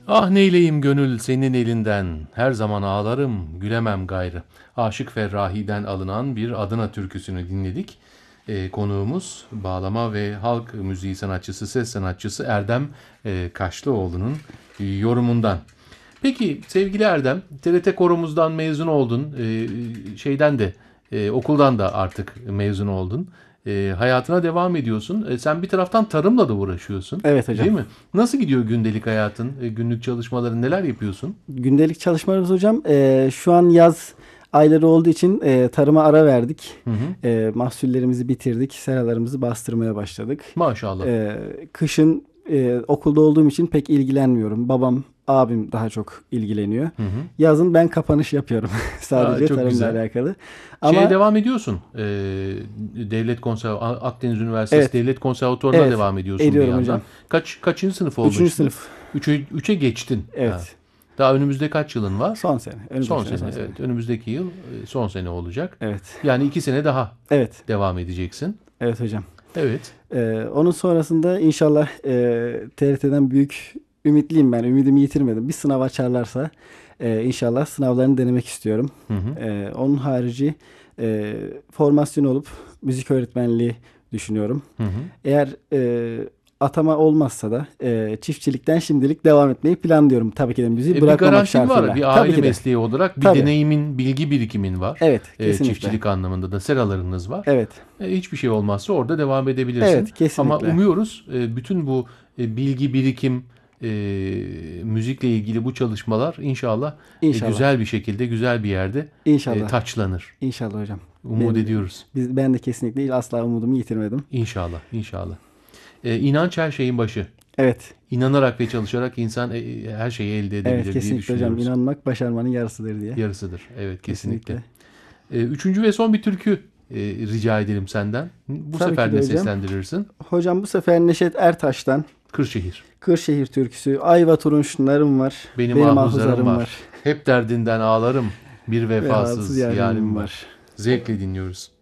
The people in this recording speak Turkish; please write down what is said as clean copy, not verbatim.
Ah neyleyim gönül senin elinden, her zaman ağlarım, gülemem gayrı. Aşık Ferrahi'den alınan bir Adına türküsünü dinledik. Konuğumuz bağlama ve halk müziği sanatçısı, ses sanatçısı Erdem Kaşlıoğlu'nun yorumundan. Peki sevgili Erdem, TRT Koromuzdan mezun oldun, şeyden de okuldan da artık mezun oldun. Hayatına devam ediyorsun. Sen bir taraftan tarımla da uğraşıyorsun, Evet hocam. değil mi? Nasıl gidiyor gündelik hayatın, günlük çalışmaların, neler yapıyorsun? Gündelik çalışmalarımız hocam şu an yaz ayları olduğu için tarıma ara verdik. Hı hı. Mahsullerimizi bitirdik. Seralarımızı bastırmaya başladık. Maşallah. Kışın okulda olduğum için pek ilgilenmiyorum. Babam, abim daha çok ilgileniyor. Hı hı. Yazın ben kapanış yapıyorum. Aa, Sadece çok tarımla güzel. alakalı. Şeye Ama devam ediyorsun. Akdeniz Üniversitesi evet, Devlet Konservatuvarı'na evet devam ediyorsun bir ediyorum yandan. hocam. Kaçıncı sınıf oldun Üçüncü şimdi? sınıf. Üçe geçtin. Ha. Evet. Daha önümüzde kaç yılın var? Son sene. Son Önümüzdeki sene sene. son sene. Evet, önümüzdeki yıl son sene olacak. Evet. Yani 2 sene daha Evet. devam edeceksin. Evet hocam. Evet. Onun sonrasında inşallah TRT'den büyük ümitliyim ben. Ümidimi yitirmedim. Bir sınav açarlarsa inşallah sınavlarını denemek istiyorum. Hı hı. Onun harici formasyon olup müzik öğretmenliği düşünüyorum. Hı hı. Eğer atama olmazsa da çiftçilikten şimdilik devam etmeyi planlıyorum. Tabii ki de müziği Bir bırakmamak garantin var. şartıyla. Bir Tabii aile ki de. mesleği olarak bir Tabii. deneyimin, bilgi birikimin var. Evet, kesinlikle. Çiftçilik anlamında da seralarınız var. Evet. Hiçbir şey olmazsa orada devam edebilirsin. Evet, Ama kesinlikle. umuyoruz bütün bu bilgi birikim, e, müzikle ilgili bu çalışmalar inşallah İnşallah. güzel bir şekilde, güzel bir yerde İnşallah. taçlanır. İnşallah hocam. Umut ediyoruz. Ben de kesinlikle asla umudumu yitirmedim. İnşallah, inşallah. İnanç her şeyin başı. Evet. İnanarak ve çalışarak insan her şeyi elde Evet edebilir diye kesinlikle hocam. düşünüyoruz. İnanmak başarmanın yarısıdır diye. Yarısıdır. Evet, kesinlikle. Kesinlikle. Üçüncü ve son bir türkü rica edelim senden. Bu Tabii ki sefer de ne hocam. seslendirirsin? Hocam bu sefer Neşet Ertaş'tan Kırşehir. Kırşehir türküsü. Ayva turunçlarım var. Benim Benim ahuzarım ahuzarım var. var. Hep derdinden ağlarım. Bir Vefasız vefasız yarim yarim var. var. Zevkle dinliyoruz.